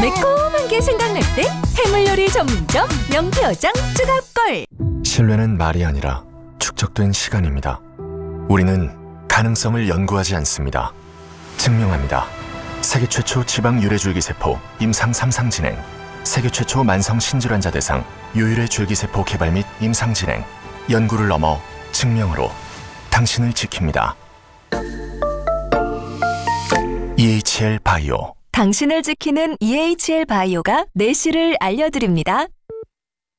매콤한 게 생각날 때 해물 요리 전문점 명표장 쯔갑골. 신뢰는 말이 아니라 축적된 시간입니다. 우리는 가능성을 연구하지 않습니다. 증명합니다. 세계 최초 지방 유래줄기세포 임상 3상 진행, 세계 최초 만성 신질환자 대상 유일의 줄기세포 개발 및 임상 진행, 연구를 넘어 증명으로 당신을 지킵니다. EHL 바이오. 당신을 지키는 EHL 바이오가 내실을 알려드립니다.